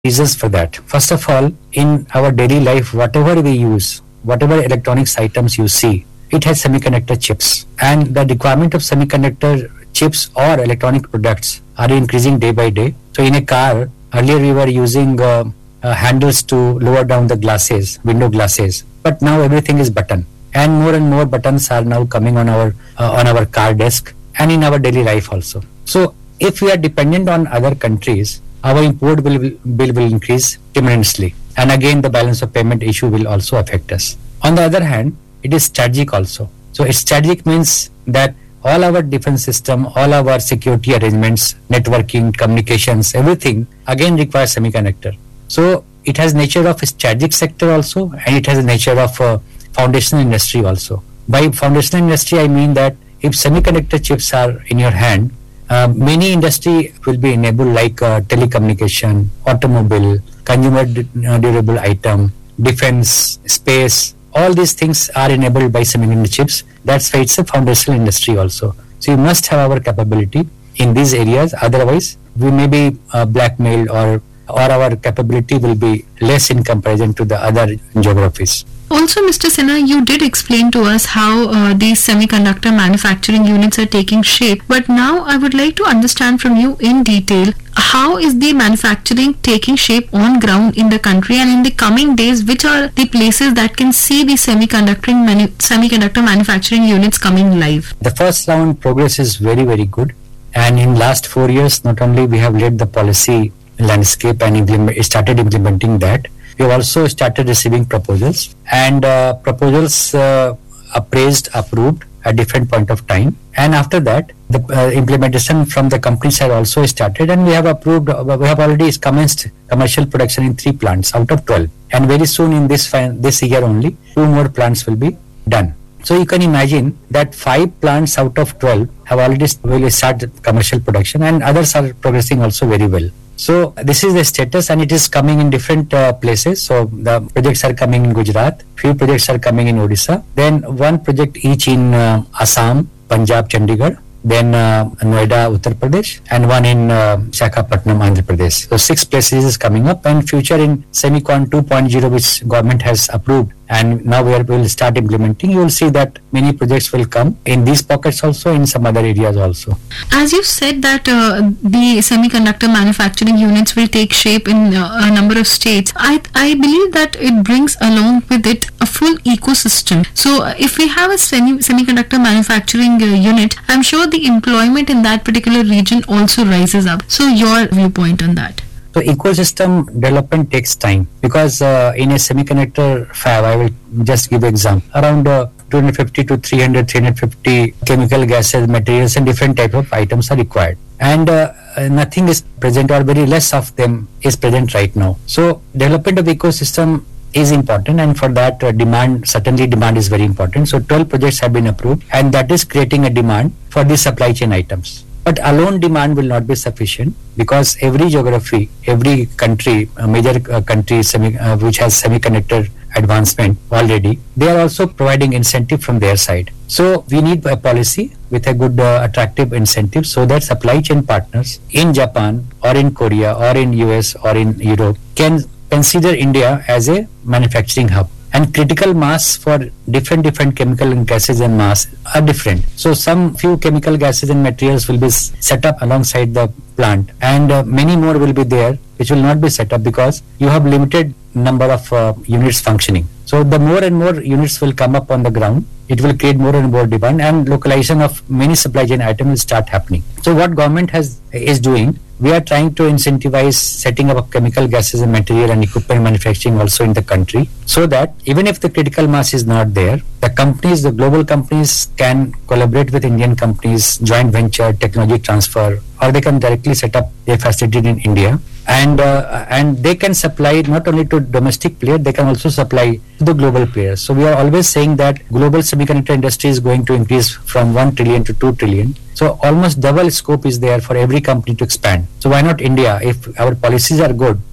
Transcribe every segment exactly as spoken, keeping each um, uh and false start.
reasons for that. First of all, in our daily life, whatever we use, whatever electronics items you see, it has semiconductor chips. And the requirement of semiconductor chips or electronic products are increasing day by day. So in a car, earlier we were using uh, uh, handles to lower down the glasses, window glasses. But now everything is button. And more and more buttons are now coming on our uh, on our car desk and in our daily life also. So if we are dependent on other countries, our import will, will, will increase tremendously. And again, the balance of payment issue will also affect us. On the other hand, it is strategic also. So strategic means that all our defense system, all our security arrangements, networking, communications, everything again requires semiconductor. So it has nature of a strategic sector also, and it has a nature of a foundational industry also. By foundational industry, I mean that if semiconductor chips are in your hand, uh, many industry will be enabled, like uh, telecommunication, automobile, consumer d- uh, durable item, defense, space. All these things are enabled by semiconductor chips. That's why it's a foundational industry also. So you must have our capability in these areas. Otherwise, we may be uh, blackmailed, or or our capability will be less in comparison to the other geographies. Also, Mister Sinha, you did explain to us how uh, these semiconductor manufacturing units are taking shape. But now I would like to understand from you in detail, how is the manufacturing taking shape on ground in the country, and in the coming days, which are the places that can see the semiconductor manu- semiconductor manufacturing units coming live? The first round progress is very, very good. And in last four years, not only we have led the policy landscape and implement, started implementing that, we have also started receiving proposals, and uh, proposals uh, appraised, approved at different point of time. And after that, the uh, implementation from the company side also started, and we have approved, uh, we have already commenced commercial production in three plants out of twelve. And very soon in this fi- this year only, two more plants will be done. So you can imagine that five plants out of twelve have already will start commercial production, and others are progressing also very well. So this is the status, and it is coming in different uh, places. So the projects are coming in Gujarat, few projects are coming in Odisha, then one project each in uh, Assam, Punjab, Chandigarh, then uh, Noida, Uttar Pradesh, and one in uh, Visakhapatnam, Andhra Pradesh. So six places is coming up, and future in Semicon two point oh, which government has approved, and now we are, will start implementing. You will see that many projects will come in these pockets also, in some other areas also. As you said that uh, the semiconductor manufacturing units will take shape in uh, a number of states, I I believe that it brings along with it a full ecosystem. So uh, if we have a semi- semiconductor manufacturing uh, unit, I'm sure the employment in that particular region also rises up. So your viewpoint on that? So ecosystem development takes time, because uh, in a semiconductor fab, I will just give example, around uh, two hundred fifty to three hundred, three hundred fifty chemical gases, materials, and different type of items are required. And uh, nothing is present, or very less of them is present right now. So development of ecosystem is important, and for that uh, demand, certainly demand is very important. So twelve projects have been approved, and that is creating a demand for the supply chain items. But alone demand will not be sufficient, because every geography, every country, a major uh, country semi, uh, which has semiconductor advancement already, they are also providing incentive from their side. So we need a policy with a good uh, attractive incentive, so that supply chain partners in Japan or in Korea or in U S or in Europe can consider India as a manufacturing hub. And critical mass for different different chemical gases and mass are different. So some few chemical gases and materials will be s- set up alongside the plant, and uh, many more will be there which will not be set up, because you have limited number of uh, units functioning. So the more and more units will come up on the ground, it will create more and more demand, and localization of many supply chain items will start happening. So what government has is doing, we are trying to incentivize setting up of chemical gases and material and equipment manufacturing also in the country, so that even if the critical mass is not there, the companies, the global companies can collaborate with Indian companies, joint venture, technology transfer, or they can directly set up their facility in India. And uh, and they can supply not only to domestic players, they can also supply to the global players. So we are always saying that global semiconductor industry is going to increase from one trillion to two trillion. So almost double scope is there for every company to expand. So why not India? If our policies are good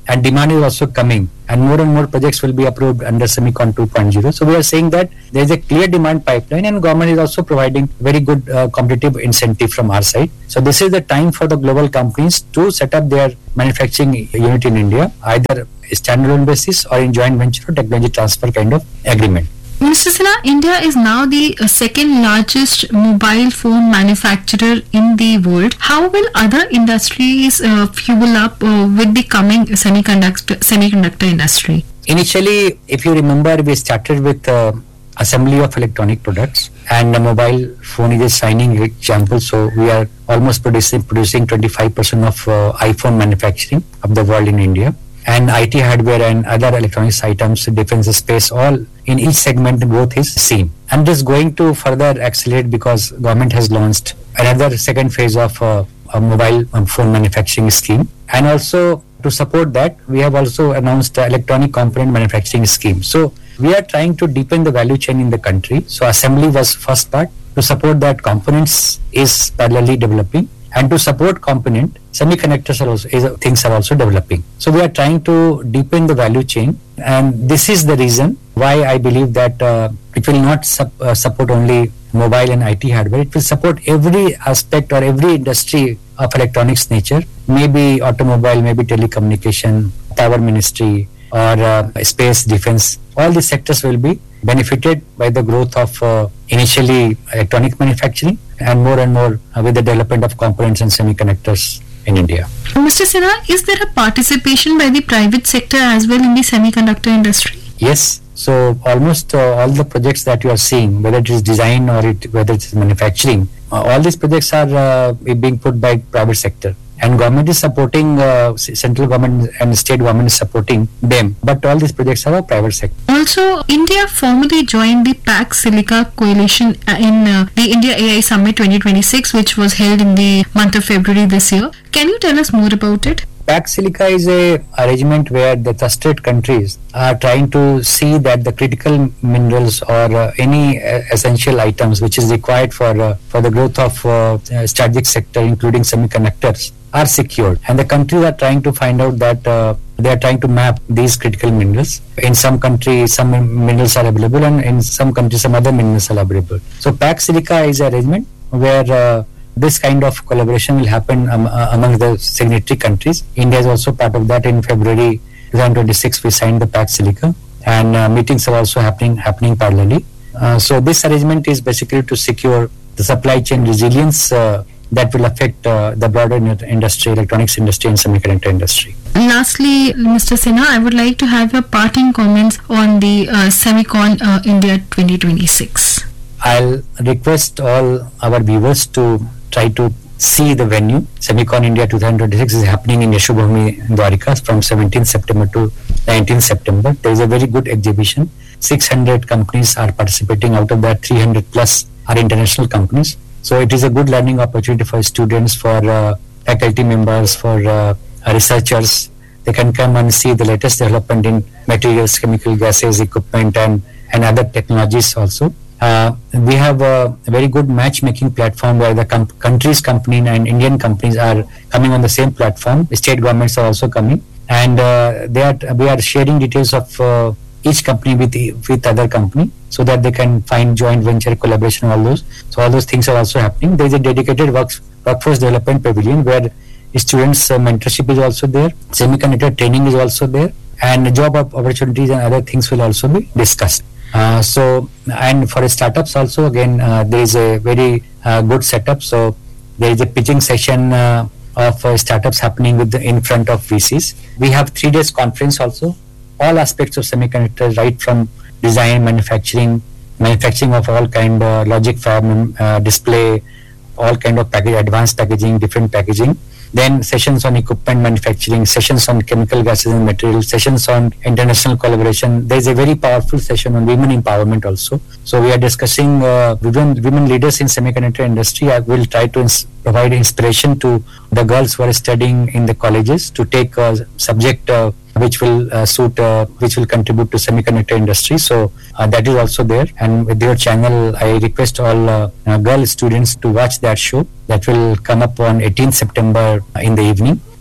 and demand is also coming, and more and more projects will be approved under Semicon two point oh. So we are saying that there is a clear demand pipeline, and government is also providing very good uh, competitive incentive from our side. So this is the time for the global companies to set up their manufacturing unit in India, either standalone basis or in joint venture or technology transfer kind of agreement. Mister Sinha, India is now the uh, second largest mobile phone manufacturer in the world. How will other industries uh, fuel up uh, with the coming semiconductor semiconductor industry? Initially, if you remember, we started with uh, assembly of electronic products, and the mobile phone is a shining example. So we are almost producing producing twenty-five percent of uh, iPhone manufacturing of the world in India. And I T hardware and other electronics items, defense space, all in each segment growth is seen. And this is going to further accelerate because government has launched another second phase of uh, a mobile um, phone manufacturing scheme. And also to support that, we have also announced the electronic component manufacturing scheme. So we are trying to deepen the value chain in the country. So assembly was first part. To support that, components is parallelly developing. And to support component, semiconductors are also, is, things are also developing. So we are trying to deepen the value chain, and this is the reason why I believe that uh, it will not sup- uh, support only mobile and I T hardware. It will support every aspect or every industry of electronics nature, maybe automobile, maybe telecommunication, power ministry, or uh, space, defense. All these sectors will be benefited by the growth of uh, initially electronic manufacturing, and more and more uh, with the development of components and semiconductors in India. Mister Sinha, is there a participation by the private sector as well in the semiconductor industry? Yes. So almost uh, all the projects that you are seeing, whether it is design or it, whether it is manufacturing, uh, all these projects are uh, being put by private sector. And government is supporting, uh, central government and state government is supporting them. But all these projects are of private sector. Also, India formally joined the Pax Silica coalition in uh, the India A I Summit twenty twenty-six, which was held in the month of February this year. Can you tell us more about it? Pax Silica is a arrangement where the trusted countries are trying to see that the critical minerals or uh, any uh, essential items which is required for uh, for the growth of uh, strategic sector, including semiconductors, are secured. And the countries are trying to find out that uh, they are trying to map these critical minerals. In some countries, some minerals are available, and in some countries, some other minerals are available. So Pax Silica is an arrangement where uh, this kind of collaboration will happen um, uh, among the signatory countries. India is also part of that. In February twenty twenty-six, we signed the Pax Silica, and uh, meetings are also happening happening parallelly. Uh, so this arrangement is basically to secure the supply chain resilience uh, that will affect uh, the broader industry, electronics industry and semiconductor industry. Lastly, Mister Sinha, I would like to have your parting comments on the uh, Semicon uh, India twenty twenty-six. I'll request all our viewers to try to see the venue. Semicon India twenty twenty-six is happening in Yashobhumi, Dwarika from seventeenth September to nineteenth September. There is a very good exhibition. six hundred companies are participating. Out of that, three hundred plus are international companies. So it is a good learning opportunity for students, for uh, faculty members, for uh, researchers. They can come and see the latest development in materials, chemical gases, equipment, and, and other technologies also. Uh, we have a very good matchmaking platform where the com- countries' company and Indian companies are coming on the same platform. The state governments are also coming, and uh, they are we are sharing details of uh, each company with with other company, so that they can find joint venture, collaboration, all those. So all those things are also happening. There is a dedicated works, workforce development pavilion where students' uh, mentorship is also there, semiconductor training is also there, and job opportunities and other things will also be discussed. Uh, so and for startups also, again uh, there is a very uh, good setup. So there is a pitching session uh, of uh, startups happening with the, in front of V Cs. We have three days conference also. All aspects of semiconductors, right from design, manufacturing, manufacturing of all kind, uh, logic fab, uh, display, all kind of package, advanced packaging, different packaging. Then sessions on equipment manufacturing, sessions on chemical gases and materials, sessions on international collaboration. There is a very powerful session on women empowerment also. So we are discussing uh, women, women leaders in semiconductor industry. I will try to ins- provide inspiration to the girls who are studying in the colleges to take a subject uh, which will uh, suit, uh, which will contribute to semiconductor industry. So uh, that is also there. And with your channel, I request all uh, uh, girl students to watch that show. That will come up on eighteenth September in the evening.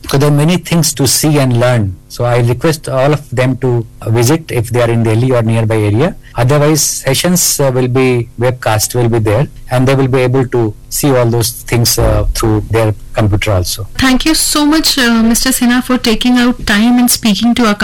So there are many things to see and learn. So I request all of them to visit if they are in Delhi or nearby area. Otherwise, sessions uh, will be webcast will be there, and they will be able to see all those things uh, through their computer also. Thank you so much, uh, Mister Sinha, for taking out time and speaking to our